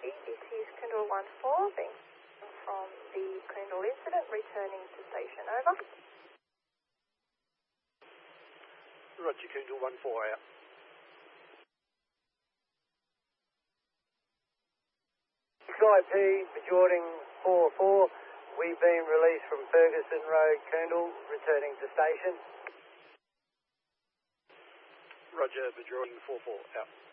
Copy. This is Kendall 14 being from the Kendall incident, returning to station. Over. Roger, Kendall 14 out. Sky P, Bajorting 44. We've been released from Ferguson Road, Kendall, returning to station. Roger, Bajorting 44 out.